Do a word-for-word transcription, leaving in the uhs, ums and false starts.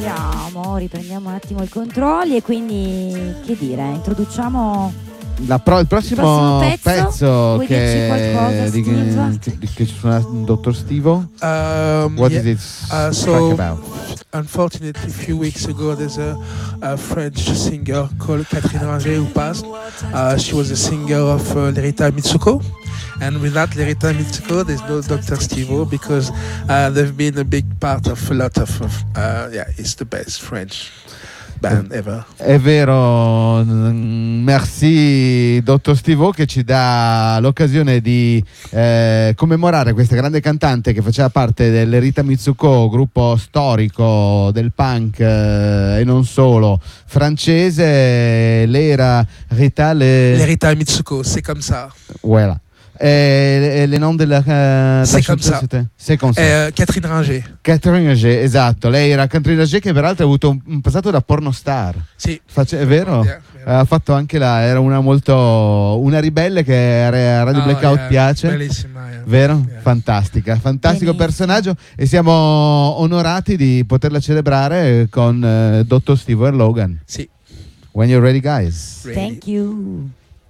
Riprendiamo, riprendiamo un attimo i controlli e quindi che dire, introduciamo La pro, il prossimo, il prossimo pezzo, pezzo che, qualcosa, di, Steve? che, di, che ci suona il dottor Stivo. Um, What yeah. is it Uh, so, talk about? Unfortunately, a few weeks ago, there's a, a French singer called Catherine Ringer who passed. Uh, she was a singer of uh, Lerita Mitsuko. And without Lerita Mitsuko, there's no doctor Stivo because uh, they've been a big part of a lot of, of uh, yeah, it's the best French band ever. È vero, merci dottor Stivo che ci dà l'occasione di eh, commemorare questa grande cantante che faceva parte dell'Erita Mitsuko, gruppo storico del punk eh, e non solo francese. Lei era Rita le... Lerita Mitsuko, c'est comme ça. Voilà. E le nom della uh, C'est comme ça. C'est comme ça. Eh, Catherine Ringer. Catherine Ringer, esatto. Lei era Catherine Ringer che peraltro ha avuto un, un passato da pornostar. Sì. Face, è vero? Yeah, yeah. Ha fatto anche là, era una molto una ribelle che a Radio Oh, Blackout yeah, piace. Bellissima, yeah. Vero? Yeah. Fantastica, fantastico Benissimo. personaggio e siamo onorati di poterla celebrare con uh, dottor Steve Logan. Sì. When you're ready, guys. Ready. Thank you.